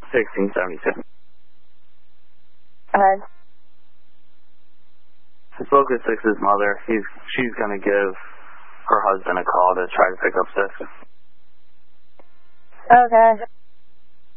1672. I spoke with Six's mother. She's going to give her husband a call to try to pick up Six. Okay.